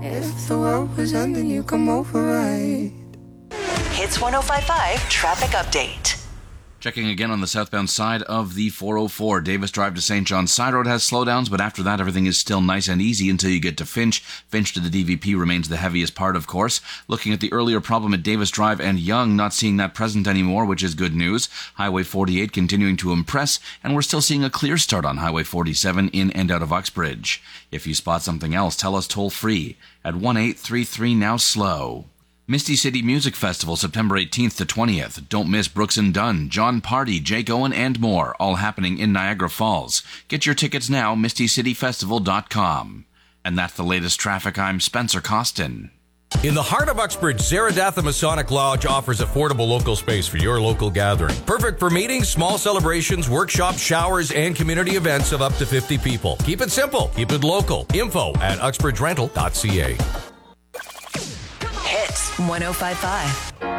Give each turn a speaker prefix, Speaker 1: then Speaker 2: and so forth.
Speaker 1: If the world was ending, you come over, right?
Speaker 2: Hits 105.5 traffic update.
Speaker 3: Checking again on the southbound side of the 404. Davis Drive to St. John's Side Road has slowdowns, but after that everything is still nice and easy until you get to Finch. Finch to the DVP remains the heaviest part, of course. Looking at the earlier problem at Davis Drive and Yonge, not seeing that present anymore, which is good news. Highway 48 continuing to impress, and we're still seeing a clear start on Highway 47 in and out of Uxbridge. If you spot something else, tell us toll-free at 1-833-NOW-SLOW. Misty City Music Festival, September 18th to 20th. Don't miss Brooks and Dunn, John Party, Jake Owen, and more, all happening in Niagara Falls. Get your tickets now, mistycityfestival.com. And that's the latest traffic. I'm Spencer Costin.
Speaker 4: In the heart of Uxbridge, Zaradatha Masonic Lodge offers affordable local space for your local gathering. Perfect for meetings, small celebrations, workshops, showers, and community events of up to 50 people. Keep it simple. Keep it local. Info at uxbridgerental.ca.
Speaker 2: Hits 105.5.